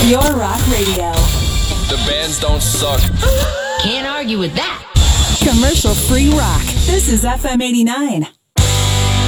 Pure Rock Radio. The bands don't suck. Can't argue with that. Commercial free rock. This is FM 89.